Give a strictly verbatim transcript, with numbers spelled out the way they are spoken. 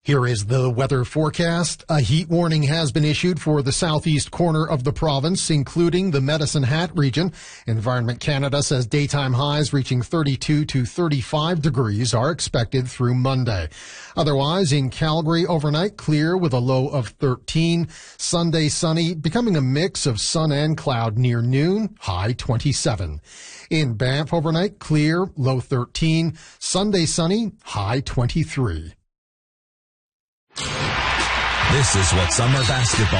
Here is the weather forecast. A heat warning has been issued for the southeast corner of the province, including the Medicine Hat region. Environment Canada says daytime highs reaching thirty-two to thirty-five degrees are expected through Monday. Otherwise, in Calgary, overnight clear with a low of thirteen. Sunday sunny, becoming a mix of sun and cloud near noon, high twenty-seven. In Banff, overnight clear, low thirteen. Sunday sunny, high twenty-three. This is what summer basketball